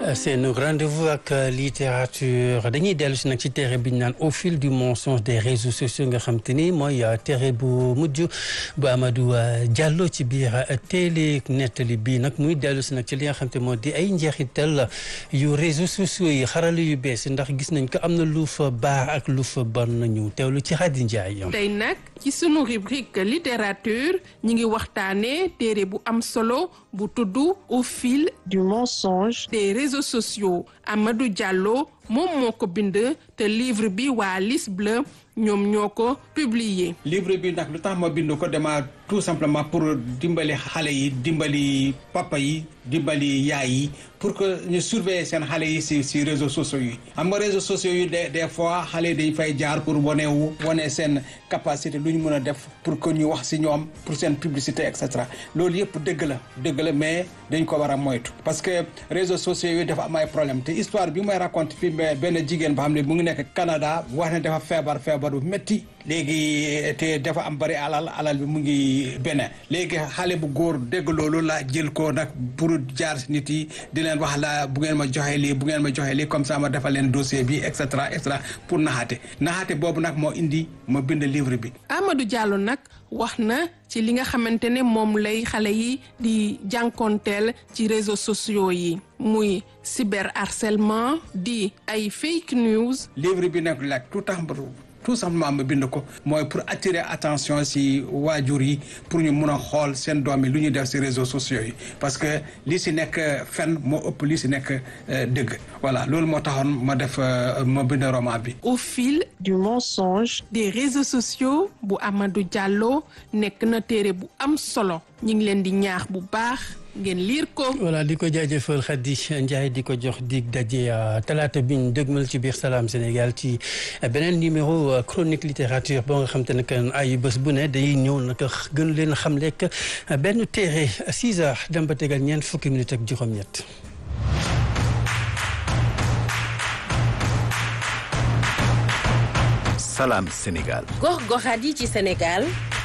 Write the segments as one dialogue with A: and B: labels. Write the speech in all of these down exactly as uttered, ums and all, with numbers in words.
A: seen rendez-vous ak littérature dañuy dellu si nag ci téere bi ñu naan au fil du mensonge des réseaux sociaux nga xam te ni mooy téere bu mujj bu Amadou Diallo ci biir télé nettali bii nag muy dellu si nag ci li nga xam te moo di ay njeexital yu réseaux sociaux yi xarala yu bees yi ndax gis nañ ko am na lu fa baax ak lu fa bon nañu teewlu ci Khady Ndiaye.
B: tey nag ci sunu rubrique littérature ñi ngi waxtaanee téere bu am solo bu tudd au fil
C: du mensonge
B: des réseaux sociaux Amadou Diallo moom moo ko bind te livre bi waa Lys Bleu ñoom ñoo ko publier.
D: livre bi nag lu tax ma bind ko dama tout simplement pour dimbali xale yi dimbali papa yi dimbali yaay yi pour que ñu surveiller seen xale yi si si réseaux sociaux yi xam nga réseaux sociaux yi des des fois xale yi dañ fay jaar pour wane wu wane seen capacité lu ñu mën a def pour que ñu wax si ñoom pour seen publicité et cetera loolu yëpp dëgg la dëgg la mais dañ ko war a moytu parce que réseaux sociaux yi dafa am ay problème te histoire bi may raconte fii benn jigéen ba xam ne mu ngi nekk Canada wax ne dafa feebar feebar bu métti léegi te dafa am bari alal alal bi mu ngi benn léegi xale bu góor dégg loolu la jël ko nag pour jaar si nit yi di leen wax la bu ngeen ma joxe lii bu ngeen ma joxe lii comme ça ma defal leen dossier bi et cetera et cetera pour naxaate naxaate boobu nag moo indi ma bind livre bi.
B: Amadou Diallo nag wax na ci li nga xamante ne moom lay xale yi di jànkonteel ci réseaux sociaux yi muy cyberharcèlement di ay fake news.
D: livre bi nag la tout tax tout simplement ma bind ko mooy pour attirer attention si waajur yi pour ñu mun a xool seen doom yi lu ñuy def si réseaux sociaux yi parce que li si nekk fen moo ëpp li si nekk dëgg voilà loolu moo taxoon ma def ma bind roman bi.
B: au fil
C: du mensonge
B: des réseaux sociaux bu Amadou Diallo nekk na téere bu am solo ñu ngi leen di ñaax bu baax ngeen liir ko.
A: voilà di ko jaajëfal Khady Ndiaye di ko jox dig daje talaata bi ñu dëgmal ci biir Salam Sénégal ci beneen numéro chronique littérature boo nga xam te ne que ay bés bu ne day ñëw nag gën leen xam lekk benn téere six heures dem ba tegal ñeent fukki minutes ak juróom-ñett.
E: Salam Sénégal.
F: gox-goxaat yi ci Sénégal.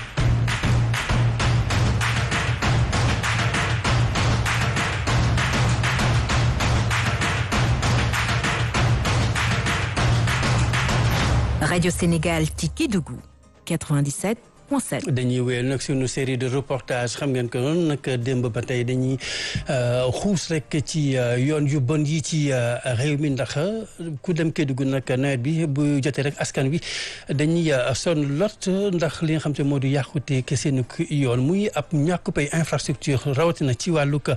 G: Radio Sénégal ci Kédougou quatre-vingt-dix-sept point sept.
A: dañuy wéyal nag suñu série de reportage xam ngeen ko noonu nag démb ba tey dañuy xuus rek ci yoon yu bon yi ci réew mi ndax ku dem Kédougou nag nawet bi bu jotee rek askan wi dañuy sonn lot ndax li nga xam te moo di yàqute ke seen yoon muy ab ñàkk pay infrastructure rawatina ci wàllug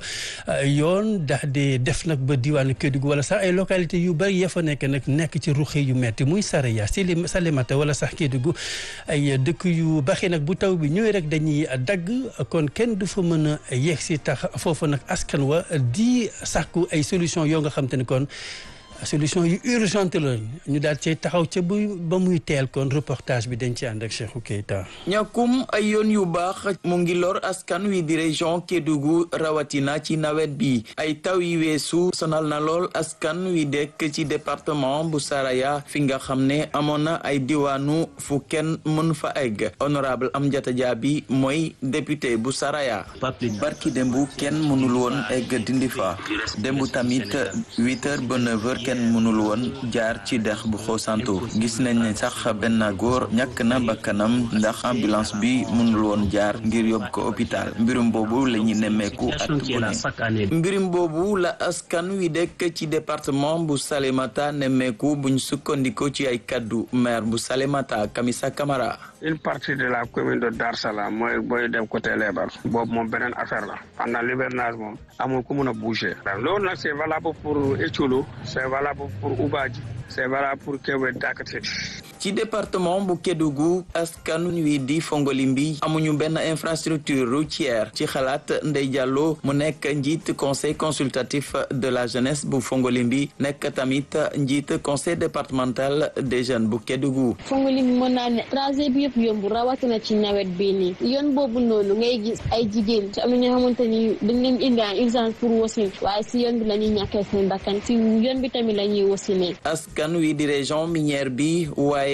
A: yoon dax di def nag ba diwaanu Kédougou wala sax ay localité yu bari ya fa nekk nag nekk ci ruxe yu metti muy Saraya Salémata wala sax Kédougou ay dëkk yu baxi nag bu taw bi ñëwee rek dañuy dagg kon kenn du fa mën a yegg si tax foofu nag askan wa di sàkku ay solution yoo nga xam te ne kon solution yu urgente la ñu daal cee taxaw ca bu ba muy teel kon reportage bi dañ ci ànd ak Cheikhou Keita.
H: ñàkkum ay yoon yu baax mu ngi lor askan wi di région Kédougou rawatina ci nawet bi ay taw yi weesu sonal na lool askan wi dekk ci département bu Saraya fi nga xam ne amoon na ay diwaanu fu kenn mën fa egg honorable Amdiata Diaby mooy député bu Saraya. barki démbu kenn mënul woon egg dindi fa démbu tamit huit heures ba neuf heures kenn mënul woon jaar ci dex bu xoosantu gis nañ ne sax benn góor ñàkk na bakkanam ndax ambulance bi mënul woon jaar ngir yóbbu ko hôpital mbirum boobu la ñu nemmeeku at bu ne mbirum boobu la askan wi dekk ci département bu Salémata nemmeeku buñ sukkandiko ci ay kaddu maire bu Salémata Kamisa Camara.
I: une partie de la commune de Dar Salam mooy booy dem côté Lébar boobu moom beneen affaire la pendant l'hivernage moom amul ku mun a bouger loolu nag c'est valable pour Éthiolo c'est valable pour Oubaji c'est valable pour Kébé Dakate.
H: ci département bu Kédougou askan wi di Fongolimbi amuñu benn infrastructure routière ci xalaat Ndeye Diallo mu nekk njiit conseil consultatif de la jeunesse bu Fongolimbi nekk tamit njiit conseil départemental des jeunes bu Kédougou.
J: Fongolimbi mën naa ne trajet bi yëpp yomb rawatina ci nawet bii nii yoon boobu noonu ngay gis ay jigéen ci am na ñoo xamante ni dañ leen indi en urgence pour wasin waaye si yoon bi la ñuy ñàkkee seen bakkan si yoon bi tamit la ñuy wasinee.
H: askan wi di région minière bi waaye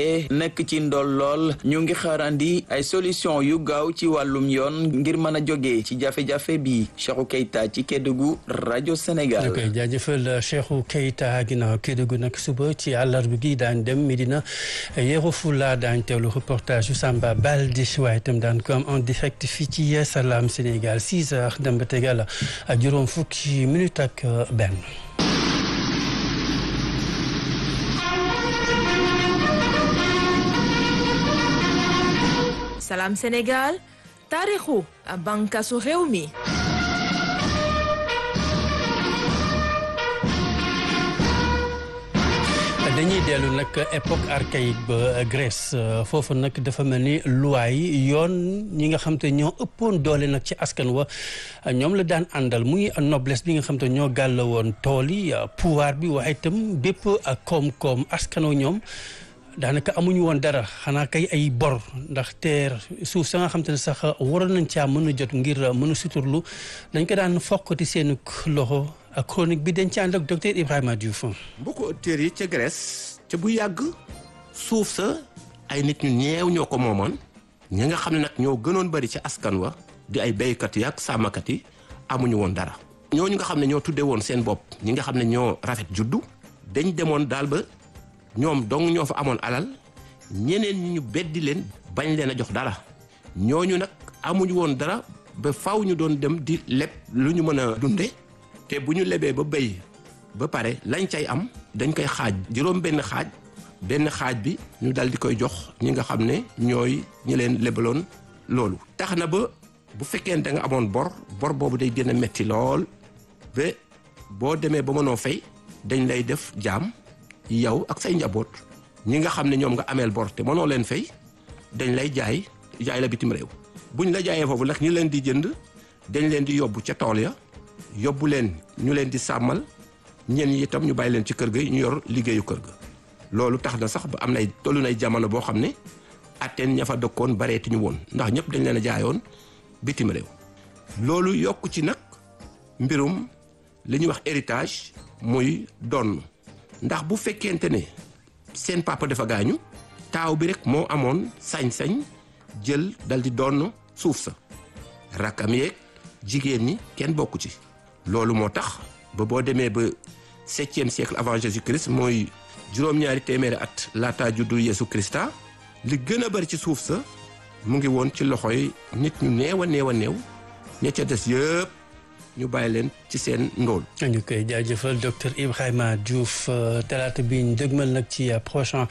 H: waaye nekk ci ndol lool ñu ngi xaarandi ay solution yu gaaw ci wàllum yoon ngir mën a jógee ci jafe-jafe bi Cheikhou Keita ci Kédougou rajo Sénégal.
A: ok jaajëfal Cheikhou Keita ginnaaw Kédougou nag suba ci àllarba gi daan dem Medina Yoro Fula daañu teewlu reportage yu Samba Baldi waaye itam daan ko am en direct fii ci Salam Sénégal six heures dem ba tegal juróom fukki minute ak benn.
G: Salam Sénégal taarixu bànqaasu réew mi.
A: dañuy dellu nag époque archaïque ba Grèce foofu nag dafa mel ni loi yi yoon ñi nga xam te ñoo ëppoon doole nag ci askan wa ñoom la daan àndal muy noblesse bi nga xam te ñoo gàll woon tool yi pouvoir bi waaye itam bépp koom-koom askan wa ñoom daanaka amuñu woon dara xanaa kay ay bor ndax teer suuf sa nga xam te ne sax waroon nañ caa mën a jot ngir mën a suturlu dañ ko daan fokkati seen loxo. ak chronique bi dañ ci ànd ak docteur Ibrahima Diouf.
E: mbokku auditeurs yi ca Grèce ca bu yàgg suuf sa ay nit ñu ñeew ñoo ko moomoon ñi nga xam ne nag ñoo gënoon bari ci askan wa di ay béykat yi ak sàmmkat yi amuñu woon dara. ñooñu nga xam ne ñoo tuddee woon seen bopp ñi nga xam ne ñoo rafet juddu dañ demoon daal ba ñoom dong ñoo fa amoon alal ñeneen ñi ñu beddi leen bañ leen a jox dara ñooñu nag amuñu woon dara ba faw ñu doon dem di leb lu ñu mën a dunde te bu ñu lebee ba béy ba pare lañ cay am dañ koy xaaj juróom benn xaaj benn xaaj bi ñu dal di koy jox ñi nga xam ne ñooy ñi leen lebaloon loolu. tax na ba bu fekkee da nga amoon bor bor boobu day gën a metti lool ba boo demee ba mënoo fay dañ lay def jaam yow ak say njaboot ñi nga xam ne ñoom nga ameel bor te mënoo leen fay dañ lay jaay jaay la bitim réew. buñ la jaayee foofu nag ñi leen di jënd dañ leen di yóbbu ca tool ya. yóbbu leen ñu leen di sàmmal ñenn ñi itam ñu bàyyi leen ci kër ga ñu yor liggéeyu kër ga loolu tax na sax ba am nay tollu nay jamono boo xam ne Athènes ña fa dëkkoon bareetuñu woon ndax ñëpp dañ leen a jaayoon bitim réew. loolu yokku ci nag mbirum li ñuy wax héritage muy donn ndax bu fekkente ne seen papa dafa gaañu taaw bi rek moo amoon sañ-sañ jël dal di donn suuf sa rakkam yeeg jigéen ñi kenn bokku ci. loolu moo tax ba boo demee ba septième siècle avant Jésus-Christ mooy juróom-ñaari téeméeri at laataa juddu Yeesu Krista li gën a bari ci suuf sa mu ngi woon ci loxoy nit ñu néew a néew a néew ña ca des yëpp ñu bàyyi leen ci seen ndóol.
A: ñu koy jaajëfal docteur Ibrahima Diouf talaata bi ñu dëgmal nag ci prochain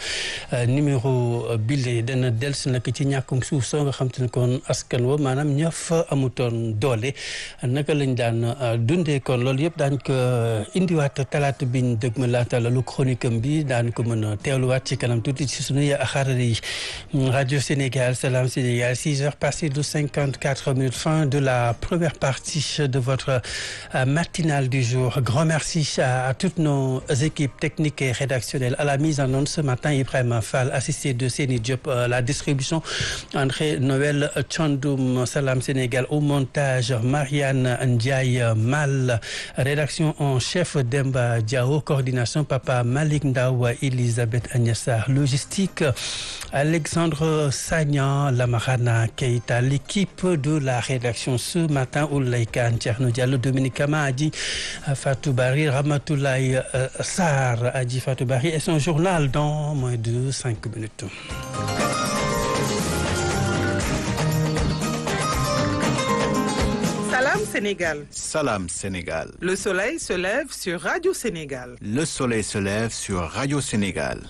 A: numéro bile dana dellusi nag ci ñàkkum suuf soo nga xam te ne kon askan wa maanaam ña fa amutoon doole naka lañ daan dundee kon loolu yëpp daañu ko indiwaat talaata bi ñu dëgmal laata lu chronique am bi daañu ko mën a teewluwaat ci kanam tuuti ci sunuy xarala yi radio Sénégal Salam Sénégal six heures passées de cinquante-quatre minutes fin de la première partie de votre matinale du jour. Grand merci à, à toutes nos équipes techniques et rédactionnelles. À la mise en onde ce matin, Ibrahima Fall, assisté de Seni Diop, euh, la distribution André Noël Tchandoum, Salam Sénégal, au montage Marianne Ndiaye Mal, rédaction en chef Demba Diao, coordination Papa Malik Ndaw, Elisabeth Agnassa, logistique Alexandre Sagnan, Lamarana Keita, l'équipe de la rédaction ce matin, Oulaïkan Tcherno Diallo, Dominique Kama, Adi Fatou Bari, Ramatoulaye euh, Sarr, Adi Fatou Bari et son journal dans moins de cinq minutes.
K: Salam Sénégal.
L: Salam Sénégal.
K: Le soleil se lève sur Radio Sénégal.
L: Le soleil se lève sur Radio Sénégal.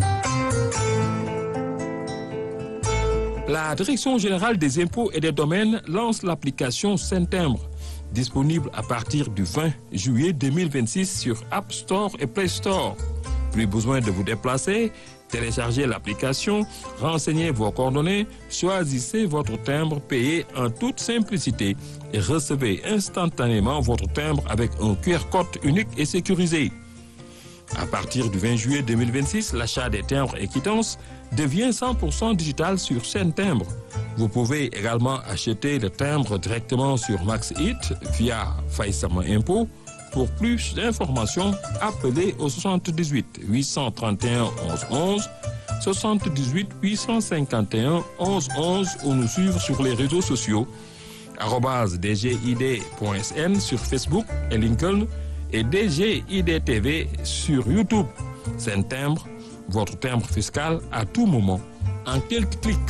M: La Direction générale des impôts et des domaines lance l'application Saint-Timbre, disponible à partir du vingt juillet deux mille vingt-six sur App Store et Play Store. Plus besoin de vous déplacer, téléchargez l'application, renseignez vos coordonnées, choisissez votre timbre payé en toute simplicité et recevez instantanément votre timbre avec un Q R code unique et sécurisé. À partir du vingt juillet deux mille vingt-six, l'achat des timbres et quittances devient cent pour cent digital sur Saint-Timbre. Vous pouvez également acheter le timbre directement sur MaxHit via Faïsama Impôt. Pour plus d'informations, appelez au soixante-dix-huit huit cent trente et un onze onze soixante-dix-huit huit cent cinquante et un onze onze ou nous suivre sur les réseaux sociaux arobase d g i d point s n sur Facebook et LinkedIn et D G I D T V sur YouTube. C'est un timbre, votre timbre fiscal à tout moment, en quelques clics.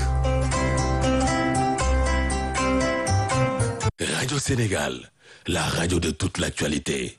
N: Radio Sénégal, la radio de toute l'actualité.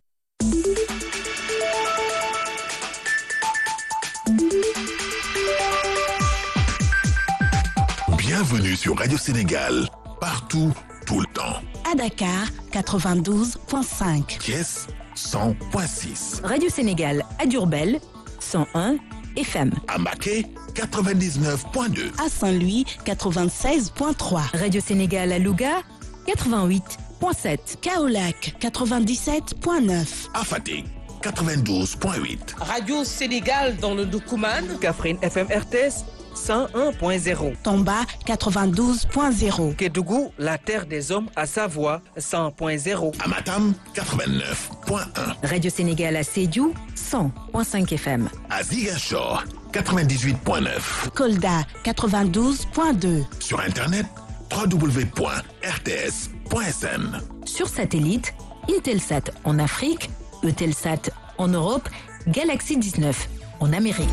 N: Bienvenue sur Radio Sénégal, partout, tout le temps.
O: À Dakar, quatre-vingt-douze virgule cinq.
N: Thiès, cent virgule six.
G: Radio Sénégal à Diourbel, cent un F M.
N: À Mbacké, quatre-vingt-dix-neuf virgule deux.
O: À Saint-Louis, quatre-vingt-seize virgule trois.
G: Radio Sénégal à Louga, quatre-vingt-huit virgule sept.
O: Kaolack, quatre-vingt-dix-sept virgule neuf.
N: À Fatick, quatre-vingt-douze virgule huit.
F: Radio Sénégal dans le Doukoumane.
P: Kaffrine F M R T S cent un point zéro.
O: Tomba, quatre-vingt-douze virgule zéro.
P: Kédougou, la terre des hommes à Savoie, cent point zéro.
N: À Matam, quatre-vingt-neuf virgule un.
G: Radio Sénégal à Sédhiou, cent virgule cinq F M.
N: À Ziguinchor, quatre-vingt-dix-huit virgule neuf.
O: Kolda, quatre-vingt-douze virgule deux.
N: Sur Internet, w w w point r t s point s n.
G: Sur satellite, Intelsat en Afrique, Eutelsat en Europe, Galaxy dix-neuf en Amérique.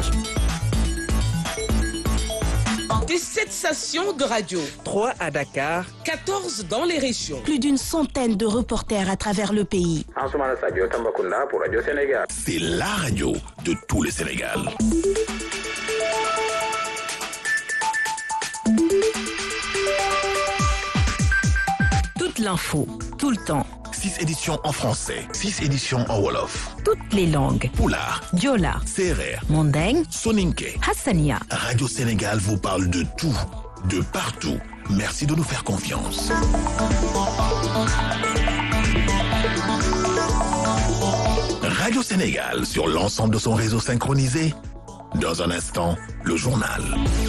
F: dix-sept stations de radio.
P: trois à Dakar.
F: quatorze dans les régions.
O: Plus d'une centaine de reporters à travers le pays.
I: Ansoumana Sadio Tambacounda pour Radio Sénégal.
N: C'est la radio de tout le Sénégal.
G: Toute l'info, tout le temps.
N: six éditions en français, six éditions en wolof.
G: Toutes les langues.
N: Pulaar,
G: Diola,
N: Serer,
G: Mandeng,
N: Soninké,
G: Hassania.
N: Radio Sénégal vous parle de tout, de partout. Merci de nous faire confiance. Radio Sénégal sur l'ensemble de son réseau synchronisé. Dans un instant, le journal.